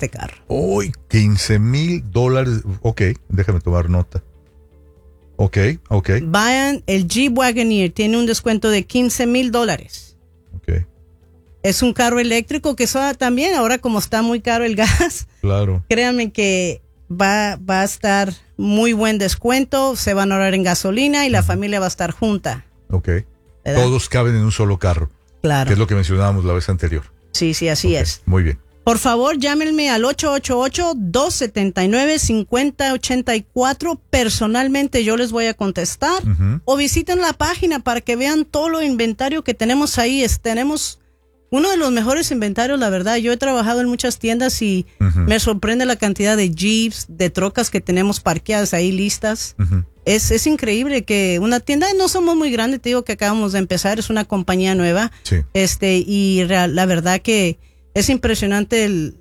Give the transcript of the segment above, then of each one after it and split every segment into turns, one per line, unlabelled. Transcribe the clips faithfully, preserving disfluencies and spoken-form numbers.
este carro.
Uy, quince mil dólares. Ok, déjame tomar nota. Ok, ok.
Vayan, el Jeep Wagoneer tiene un descuento de quince mil dólares.
Ok.
Es un carro eléctrico que eso también, ahora como está muy caro el gas,
claro.
Créanme que va, va a estar muy buen descuento, se van a ahorrar en gasolina y la familia va a estar junta.
Ok.
¿Verdad?
Todos caben en un solo carro.
Claro.
Que es lo que mencionábamos la vez anterior.
Sí, sí, así
okay,
es.
Muy bien.
Por favor, llámenme al ocho ocho ocho, dos siete nueve, cinco cero ocho cuatro. Personalmente yo les voy a contestar.
Uh-huh.
O visiten la página para que vean todo lo inventario que tenemos ahí. Es, tenemos uno de los mejores inventarios, la verdad. Yo he trabajado en muchas tiendas y uh-huh. me sorprende la cantidad de Jeeps, de trocas que tenemos parqueadas ahí listas. Uh-huh. Es, es increíble que una tienda, no somos muy grandes, te digo que acabamos de empezar, es una compañía nueva.
Sí.
Este, y real, la verdad que es impresionante el,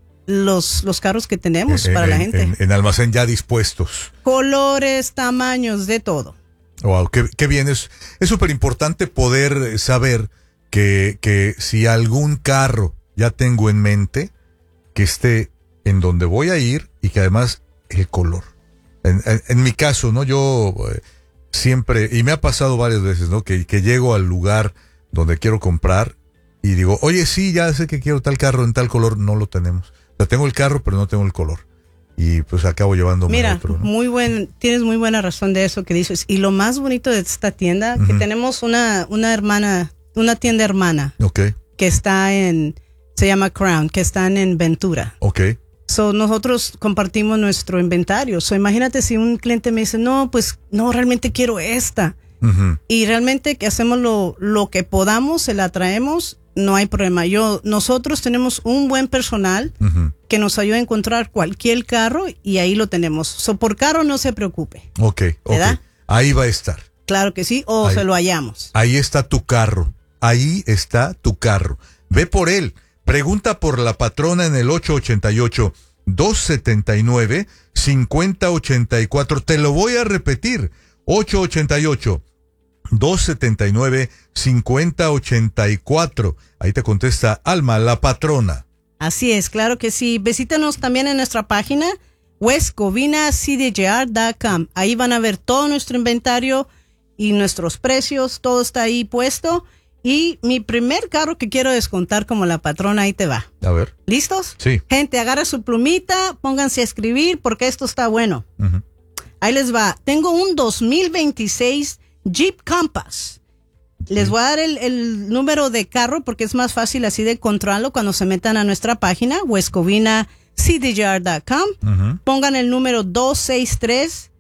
los, los carros que tenemos
en,
para
en,
la gente.
En, en almacén ya dispuestos.
Colores, tamaños, de todo.
Wow, qué, qué bien. Es súper importante poder saber que, que si algún carro ya tengo en mente, que esté en donde voy a ir y que además el color. En, en, en mi caso, ¿no? Yo eh, siempre, y me ha pasado varias veces, ¿no? Que, que llego al lugar donde quiero comprar y digo, oye, sí, ya sé que quiero tal carro en tal color, no lo tenemos. O sea, tengo el carro, pero no tengo el color. Y pues acabo llevándome
Mira,
otro, ¿no?
muy buen, tienes muy buena razón de eso que dices. Y lo más bonito de esta tienda, uh-huh. que tenemos una, una hermana, una tienda hermana.
Okay.
Que está en, se llama Crown, que están en Ventura.
Ok.
So, nosotros compartimos nuestro inventario. So, imagínate si un cliente me dice, no, pues, no, realmente quiero esta. Uh-huh. Y realmente que hacemos lo, lo que podamos, se la traemos, no hay problema. Yo, nosotros tenemos un buen personal uh-huh. que nos ayuda a encontrar cualquier carro y ahí lo tenemos. So, por carro no se preocupe.
Ok, ok. Ahí va a estar.
Claro que sí, o
ahí,
se lo hallamos.
Ahí está tu carro. Ahí está tu carro. Ve por él. Pregunta por la patrona en el ocho ocho ocho, dos siete nueve, cinco cero ocho cuatro. Te lo voy a repetir. ocho ocho ocho, dos siete nueve, cinco cero ocho cuatro. Ahí te contesta Alma, la patrona.
Así es, claro que sí. Visítanos también en nuestra página west covina c d j r punto com. Ahí van a ver todo nuestro inventario y nuestros precios. Todo está ahí puesto. Y mi primer carro que quiero descontar como la patrona, ahí te va.
A ver.
¿Listos?
Sí.
Gente, agarra su plumita, pónganse a escribir porque esto está bueno. Uh-huh. Ahí les va. Tengo un dos mil veintiséis Jeep Compass. Sí. Les voy a dar el, el número de carro porque es más fácil así de encontrarlo cuando se metan a nuestra página, west covina c d j r punto com. Uh-huh. Pongan el número dos seis tres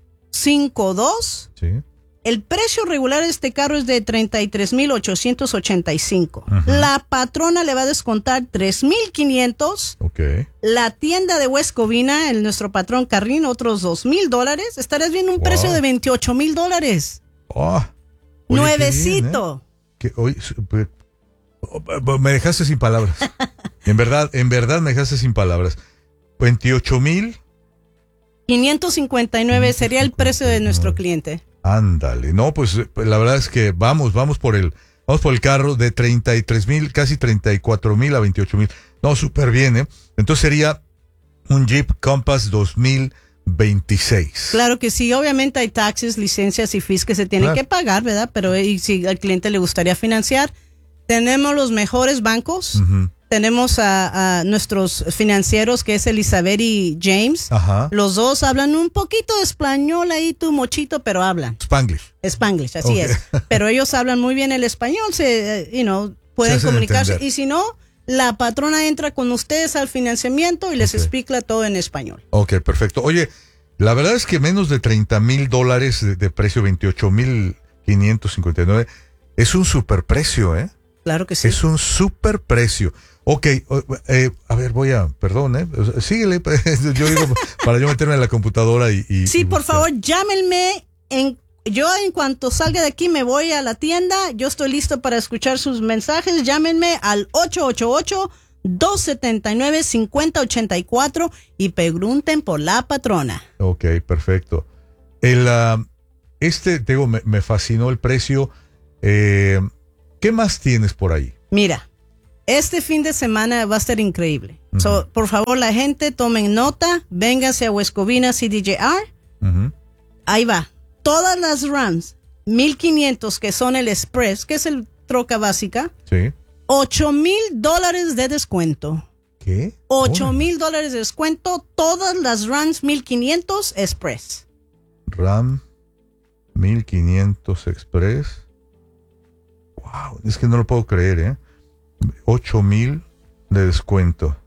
cinco dos. Sí. El precio regular de este carro es de treinta y tres mil ochocientos ochenta y cinco. Uh-huh. La patrona le va a descontar tres mil quinientos.
Okay.
La tienda de West Covina, el nuestro patrón Carrín, otros dos mil dólares. Estarás viendo un wow. precio de veintiocho mil dólares.
Oh, oye,
nuevecito.
Qué bien, ¿eh? Que, oye, me dejaste sin palabras. en verdad, en verdad me dejaste sin palabras. veintiocho mil.
quinientos cincuenta y nueve sería el precio de nuestro cliente.
Ándale, no, pues la verdad es que vamos, vamos por el, vamos por el carro de treinta y tres mil, casi treinta y cuatro mil a veintiocho mil. No, súper bien, ¿eh? Entonces sería un Jeep Compass dos mil veintiséis.
Claro que sí, obviamente hay taxes, licencias y fees que se tienen claro. que pagar, ¿verdad? Pero y si al cliente le gustaría financiar, tenemos los mejores bancos. Uh-huh. Tenemos a, a nuestros financieros, que es Elizabeth y James. Ajá. Los dos hablan un poquito de español ahí, tu mochito, pero hablan.
Spanglish.
Spanglish, así
okay.
es. Pero ellos hablan muy bien el español, se, you know, pueden se comunicarse. Entender. Y si no, la patrona entra con ustedes al financiamiento y les okay. explica todo en español.
Ok, perfecto. Oye, la verdad es que menos de treinta mil dólares de, de precio, veintiocho mil quinientos cincuenta y nueve, es un superprecio, ¿eh?
Claro que sí.
Es un superprecio. Ok, eh, a ver, voy a, perdón, ¿eh? Síguele, yo digo, para yo meterme en la computadora y... y
sí,
y
por favor, llámenme, en, yo en cuanto salga de aquí me voy a la tienda, yo estoy listo para escuchar sus mensajes, llámenme al ocho ocho ocho, dos siete nueve, cinco cero ocho cuatro y pregunten por la patrona.
Ok, perfecto. El, uh, este, te digo, me, me fascinó el precio. Eh, ¿Qué más tienes por ahí?
Mira. Este fin de semana va a ser increíble. Uh-huh. So, por favor, la gente, tomen nota, vénganse a West Covina C D J R. Uh-huh. Ahí va. Todas las Rams mil quinientos que son el Express, que es el troca básica,
sí.
ocho mil dólares de descuento.
¿Qué?
ocho mil dólares de descuento, todas las Rams mil quinientos Express.
Ram mil quinientos Express. Wow, es que no lo puedo creer, ¿eh? ocho mil de descuento.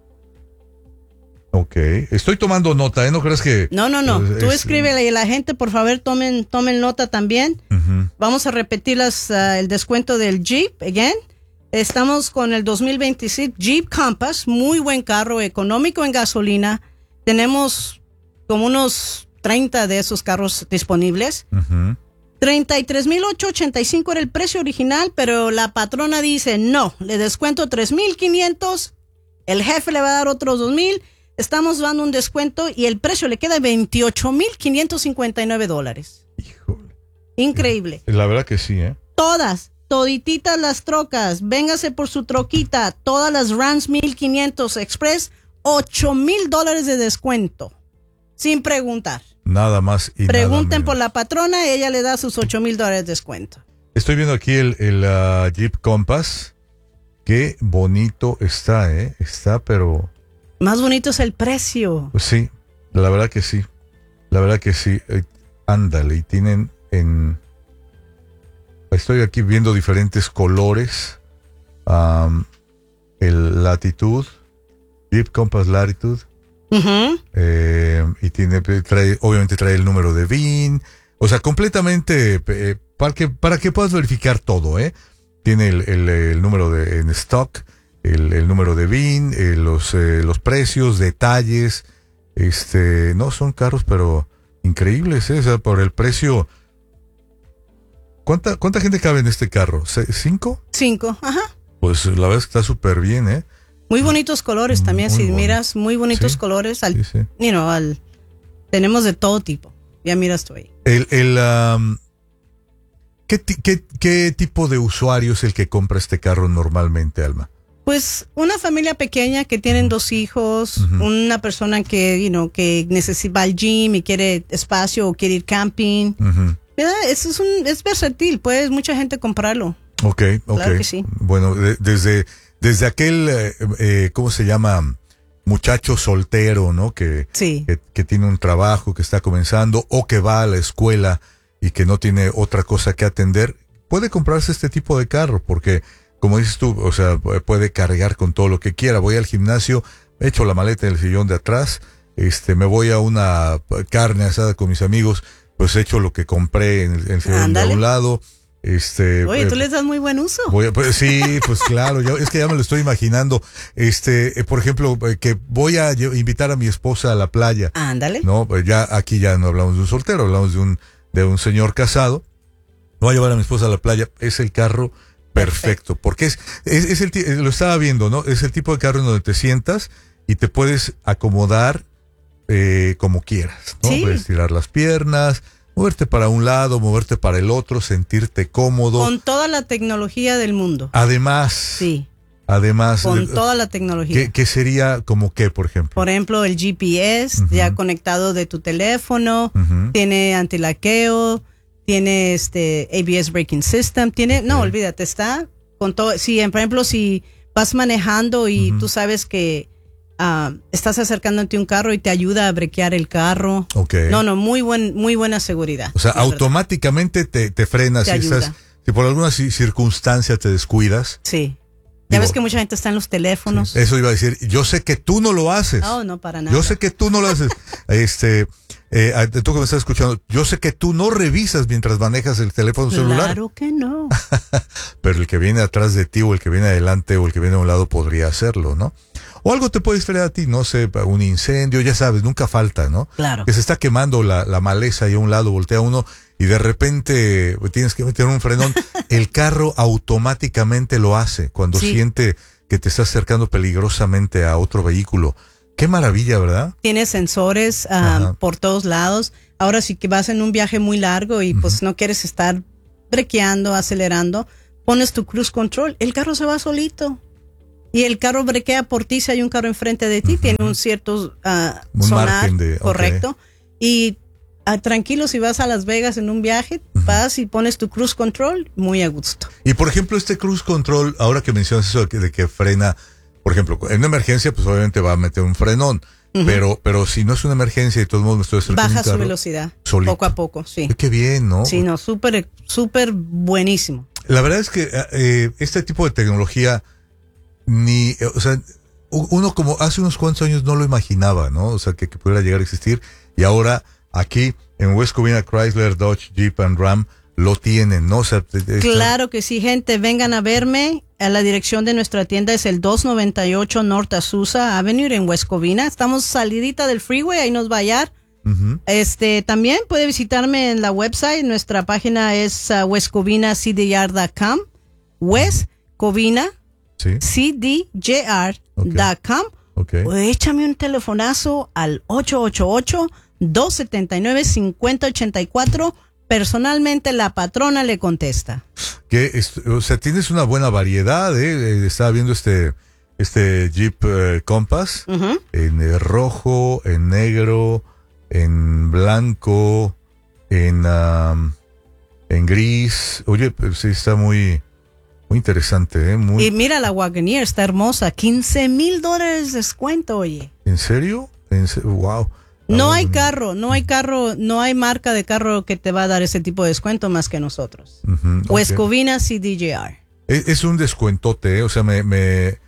Ok, estoy tomando nota, ¿eh? No creas que...
No, no, no, es, tú escríbele y la gente, por favor, tomen, tomen nota también. Uh-huh. Vamos a repetir las, uh, el descuento del Jeep, again. Estamos con el dos mil veintiséis Jeep Compass, muy buen carro, económico en gasolina. Tenemos como unos treinta de esos carros disponibles. Uh-huh. treinta y tres mil ochocientos ochenta y cinco era el precio original, pero la patrona dice, no, le descuento tres mil quinientos, el jefe le va a dar otros dos mil, estamos dando un descuento y el precio le queda veintiocho mil quinientos cincuenta y nueve dólares.
Híjole.
Increíble.
La verdad que sí, ¿eh?
Todas, todititas las trocas, véngase por su troquita, todas las Rams mil quinientos Express, ocho mil dólares de descuento, sin preguntar.
Nada más y
Pregunten
nada
por la patrona, ella le da sus ocho mil dólares de descuento.
Estoy viendo aquí el, el uh, Jeep Compass. Qué bonito está, ¿eh? Está, pero...
Más bonito es el precio.
Pues sí, la verdad que sí. La verdad que sí. Eh, ándale, y tienen en... Estoy aquí viendo diferentes colores. Um, el Latitude, Jeep Compass Latitude.
Uh-huh.
Eh, y tiene, trae, obviamente trae el número de V I N, o sea, completamente eh, para que para que puedas verificar todo, ¿eh? Tiene el, el, el número de en stock, el, el número de V I N, eh, los eh, los precios, detalles, este, no son carros, pero increíbles, ¿eh? O sea, por el precio. ¿Cuánta cuánta gente cabe en este carro? ¿Cinco?
Cinco, ajá.
Pues la verdad es que está súper bien, ¿eh?
Muy bonitos colores también, muy si bueno. Miras, muy bonitos sí, colores. Al, sí, sí. You know, al, tenemos de todo tipo. Ya miras tú ahí.
El, el, um, ¿qué, qué, ¿Qué tipo de usuario es el que compra este carro normalmente, Alma?
Pues una familia pequeña que tienen uh-huh. dos hijos, uh-huh. una persona que, you know, que necesita el gym y quiere espacio o quiere ir camping. Uh-huh. Eso es, un, es versátil, puede mucha gente comprarlo.
Ok, ok.
Claro que sí.
Bueno, de, desde... Desde aquel, eh, eh, ¿cómo se llama? Muchacho soltero, ¿no? Que,
sí.
que, que tiene un trabajo, que está comenzando, o que va a la escuela y que no tiene otra cosa que atender, puede comprarse este tipo de carro, porque, como dices tú, o sea, puede cargar con todo lo que quiera. Voy al gimnasio, echo la maleta en el sillón de atrás, este, me voy a una carne asada con mis amigos, pues echo lo que compré en el, en el sillón
Ándale.
de un lado. Este,
Oye, tú eh, les das muy buen uso.
Voy a, pues, sí, pues claro, yo, es que ya me lo estoy imaginando. Este, eh, por ejemplo, eh, que voy a invitar a mi esposa a la playa.
Ándale.
No, pues ya aquí ya no hablamos de un soltero, hablamos de un de un señor casado. Voy a llevar a mi esposa a la playa. Es el carro perfecto, perfecto. porque es, es, es el lo estaba viendo, ¿no? Es el tipo de carro en donde te sientas y te puedes acomodar eh, como quieras, ¿no?
Sí.
Puedes tirar las piernas, moverte para un lado, moverte para el otro, sentirte cómodo.
Con toda la tecnología del mundo.
Además.
Sí.
Además.
Con eh, toda la tecnología.
¿Qué, qué sería como qué, por ejemplo?
Por ejemplo, el G P S, uh-huh. ya conectado de tu teléfono, uh-huh. tiene antilaqueo, tiene este A B S Braking System, tiene, okay. no, olvídate, está con todo. Si, por ejemplo, si vas manejando y uh-huh. tú sabes que Uh, estás acercándote a un carro y te ayuda a brequear el carro.
Okay.
No, no, muy buen, muy buena seguridad.
O sea, automáticamente te, te frenas
te
si, estás, si por alguna circunstancia te descuidas.
Sí. Ya Digo, ves que mucha gente está en los teléfonos.
Sí, eso iba a decir. Yo sé que tú no lo haces.
No, no, para nada.
Yo sé que tú no lo haces. este, eh, tú que me estás escuchando, yo sé que tú no revisas mientras manejas el teléfono
claro
celular.
Claro que no.
Pero el que viene atrás de ti o el que viene adelante o el que viene a un lado podría hacerlo, ¿no? O algo te puede distraer a ti, no sé, un incendio, ya sabes, nunca falta, ¿no?
Claro.
Que se está quemando la, la maleza y a un lado voltea uno y de repente tienes que meter un frenón. El carro automáticamente lo hace cuando sí. siente que te estás acercando peligrosamente a otro vehículo. Qué maravilla, ¿verdad?
Tiene sensores um, por todos lados. Ahora sí que vas en un viaje muy largo y uh-huh. pues no quieres estar brequeando, acelerando, pones tu cruise control, el carro se va solito. Y el carro brequea por ti si hay un carro enfrente de ti, uh-huh. tiene un cierto uh,
un
sonar,
margen de,
correcto.
Okay.
Y uh, tranquilo, si vas a Las Vegas en un viaje, uh-huh. vas y pones tu cruise control, muy a gusto.
Y por ejemplo, este cruise control, ahora que mencionas eso de que, de que frena, por ejemplo, en una emergencia, pues obviamente va a meter un frenón. Uh-huh. Pero, pero si no es una emergencia y de todos modos me estoy acercando
baja
un carro,
su velocidad,
solito.
Poco a poco, sí.
Qué bien, ¿no?
Sí, no, súper, súper buenísimo.
La verdad es que eh, este tipo de tecnología, ni, eh, o sea, uno como hace unos cuantos años no lo imaginaba, ¿no? O sea, que, que pudiera llegar a existir. Y ahora aquí en West Covina, Chrysler, Dodge, Jeep and Ram lo tienen, ¿no? O sea, está...
Claro que sí, gente, vengan a verme. A la dirección de nuestra tienda es el doscientos noventa y ocho North Azusa Avenue en West Covina. Estamos salidita del freeway, ahí nos va a hallar. Uh-huh. Este, también puede visitarme en la website. Nuestra página es uh, west covina c d j r punto com. West Covina
¿Sí?
c d j r punto com.
Okay.
O échame un telefonazo al ocho ocho ocho, dos siete nueve, cinco cero ocho cuatro. Personalmente la patrona le contesta.
Que es, o sea, tienes una buena variedad, ¿eh? Estaba viendo este este Jeep eh, Compass uh-huh. en eh, rojo, en negro, en blanco, en um, en gris. Oye, pues sí está muy muy interesante, ¿eh? Muy...
Y mira, la Wagoneer está hermosa, quince mil dólares de descuento, oye.
¿En serio? ¿En serio? Wow.
No hay carro, no hay carro, no hay marca de carro que te va a dar ese tipo de descuento más que nosotros. Uh-huh, West okay. Covina C D J R.
Es, es un descuentote, ¿eh? O sea, me, me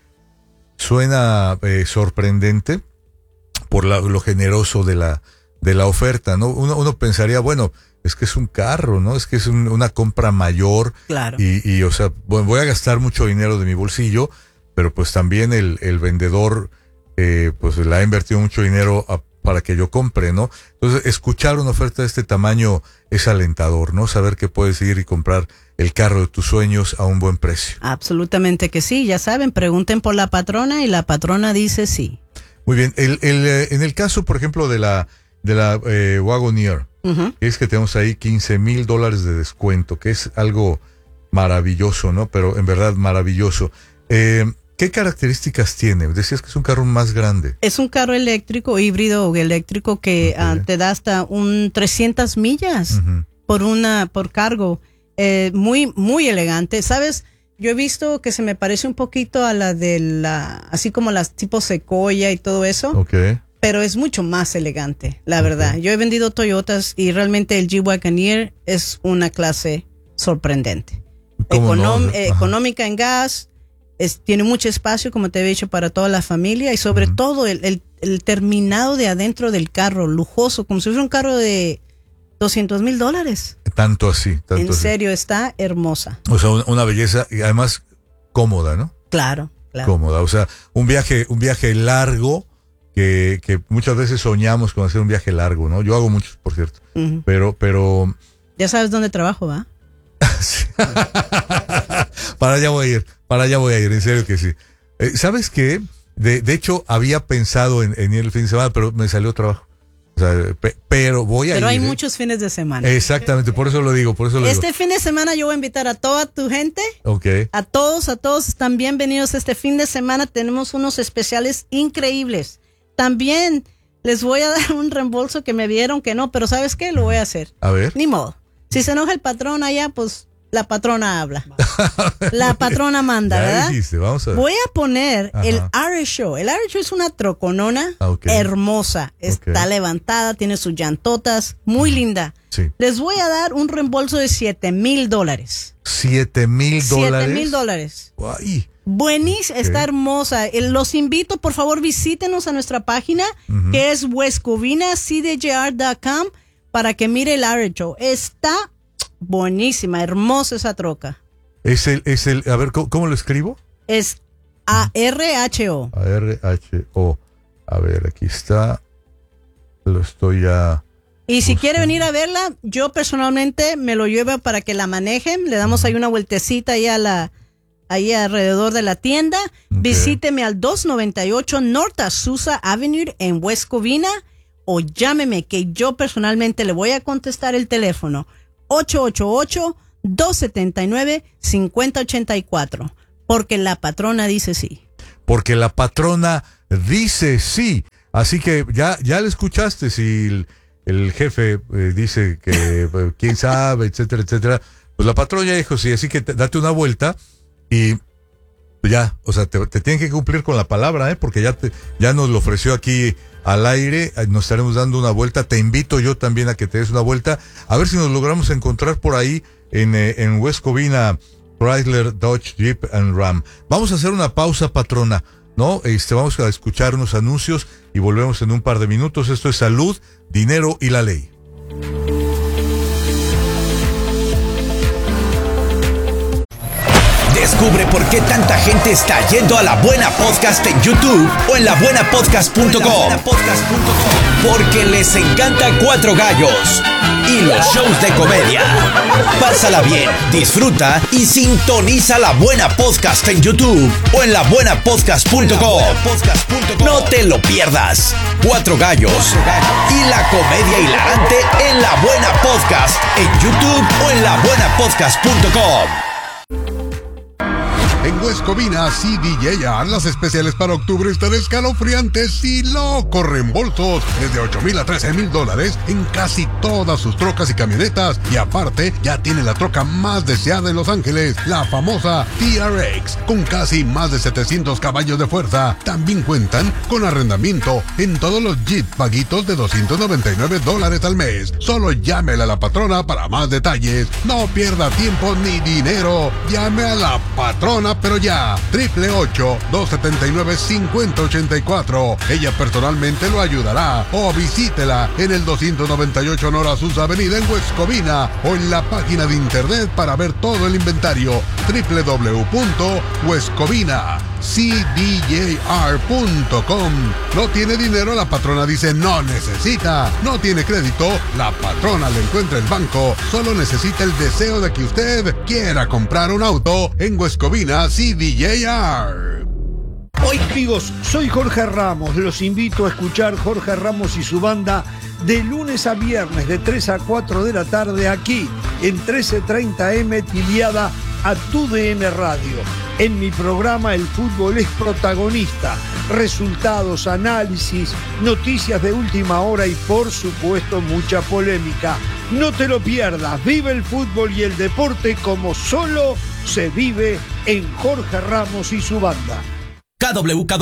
suena eh, sorprendente por la, lo generoso de la de la oferta, ¿no? Uno, uno pensaría, bueno, es que es un carro, ¿no? Es que es un, una compra mayor.
Claro.
Y, y o sea, bueno, voy a gastar mucho dinero de mi bolsillo, pero pues también el, el vendedor, eh, pues le ha invertido mucho dinero a para que yo compre, ¿no? Entonces, escuchar una oferta de este tamaño es alentador, ¿no? Saber que puedes ir y comprar el carro de tus sueños a un buen precio.
Absolutamente que sí, ya saben, pregunten por la patrona y la patrona dice sí.
Muy bien, el, el, en el caso, por ejemplo, de la de la eh, Wagoneer, uh-huh. es que tenemos ahí quince mil dólares de descuento, que es algo maravilloso, ¿no? Pero en verdad maravilloso. Eh, ¿Qué características tiene? Decías que es un carro más grande.
Es un carro eléctrico, híbrido o eléctrico que okay. uh, te da hasta un trescientas millas uh-huh. por una por cargo. Eh, muy muy elegante. ¿Sabes? Yo he visto que se me parece un poquito a la de la, así como las tipo Sequoia y todo eso.
Okay.
Pero es mucho más elegante, la okay. verdad. Yo he vendido Toyotas y realmente el Jeep Wagoneer es una clase sorprendente. Econom- no? Económica en gas. Es, tiene mucho espacio, como te he dicho, para toda la familia y sobre uh-huh. todo el, el, el terminado de adentro del carro, lujoso, como si fuera un carro de doscientos mil dólares.
Tanto así. Tanto
en
así.
serio, está hermosa.
O sea, una, una belleza y además cómoda, ¿no?
Claro, claro.
Cómoda, o sea, un viaje, un viaje largo que, que muchas veces soñamos con hacer un viaje largo, ¿no? Yo hago muchos, por cierto, uh-huh. pero, pero...
Ya sabes dónde trabajo, ¿va?
Para allá voy a ir, para allá voy a ir, en serio que sí. Eh, ¿Sabes qué? De, de hecho, había pensado en, en ir el fin de semana, pero me salió trabajo. O sea, pe, pero voy a
pero
ir.
Pero hay
¿eh?
muchos fines de semana.
Exactamente, por eso lo digo, por eso lo
este
digo.
fin de semana yo voy a invitar a toda tu gente.
Okay.
A todos, a todos están bienvenidos este fin de semana. Tenemos unos especiales increíbles. También les voy a dar un reembolso que me dieron que no, pero ¿sabes qué? Lo voy a hacer.
A ver.
Ni modo. Si se enoja el patrón allá, pues la patrona habla. La patrona manda,
ya
¿verdad?
Dijiste, vamos a ver.
Voy a poner Ajá. el R Show. El R Show es una troconona okay. hermosa. Está okay. levantada, tiene sus llantotas, muy linda.
Sí.
Les voy a dar un reembolso de siete mil dólares.
¿Siete mil dólares?
Siete mil dólares.
Guay.
Buenísima, okay. Está hermosa. Los invito, por favor, visítenos a nuestra página, uh-huh. que es west covina c d j r punto com, para que mire el R Show. Está buenísima, hermosa esa troca.
Es el, es el, a ver, ¿cómo, cómo lo escribo?
Es A R H O.
A R H O. A ver, aquí está. Lo estoy ya.
Y si quiere venir a verla, yo personalmente me lo llevo para que la manejen. Le damos ahí una vueltecita ahí a la, ahí alrededor de la tienda. Okay. Visíteme al doscientos noventa y ocho North Azusa Avenue en West Covina o llámeme que yo personalmente le voy a contestar el teléfono ocho ocho ocho, dos siete nueve, cinco cero ocho cuatro, porque la patrona dice sí.
porque la patrona dice sí. Así que ya, ya le escuchaste, si el, el jefe eh, dice que eh, quién sabe, etcétera, etcétera, pues la patrona ya dijo sí, así que te, date una vuelta y ya, o sea, te, te tienen que cumplir con la palabra, ¿eh? Porque ya, te, ya nos lo ofreció aquí al aire, nos estaremos dando una vuelta. Te invito yo también a que te des una vuelta, a ver si nos logramos encontrar por ahí en, eh, en West Covina, Chrysler, Dodge, Jeep and Ram. Vamos a hacer una pausa, patrona, ¿no? Este, vamos a escuchar unos anuncios y volvemos en un par de minutos. Esto es Salud, Dinero y la Ley.
Descubre por qué tanta gente está yendo a La Buena Podcast en YouTube o en la buena podcast punto com. Porque les encanta Cuatro Gallos y los shows de comedia. Pásala bien, disfruta y sintoniza La Buena Podcast en YouTube o en la buena podcast punto com. No te lo pierdas. Cuatro Gallos y la comedia hilarante en La Buena Podcast en YouTube o en la buena podcast punto com.
En West Covina C D J R, las especiales para octubre están escalofriantes y locos reembolsos desde ocho mil a trece mil dólares en casi todas sus trocas y camionetas. Y aparte, ya tiene la troca más deseada en Los Ángeles, la famosa T R X, con casi más de setecientos caballos de fuerza. También cuentan con arrendamiento en todos los Jeep paguitos de doscientos noventa y nueve dólares al mes. Solo llámele a la patrona para más detalles. No pierda tiempo ni dinero. Llame a la patrona, pero ya, triple ocho, dos setenta y nueve, cincuenta ochenta y cuatro. Ella personalmente lo ayudará. O visítela en el doscientos noventa y ocho North Azusa Avenida en West Covina o en la página de internet para ver todo el inventario, doble u doble u doble u punto west covina c d j r punto com. No tiene dinero, la patrona dice no necesita. No tiene crédito, la patrona le encuentra el banco. Solo necesita el deseo de que usted quiera comprar un auto en West Covina C D J R.
Hoy, amigos, soy Jorge Ramos. Los invito a escuchar Jorge Ramos y su banda de lunes a viernes de tres a cuatro de la tarde aquí en trece treinta eme Tiliada a Tu D N Radio. En mi programa el fútbol es protagonista. Resultados, análisis, noticias de última hora y por supuesto mucha polémica. No te lo pierdas. Vive el fútbol y el deporte como solo se vive en Jorge Ramos y su banda.
K W K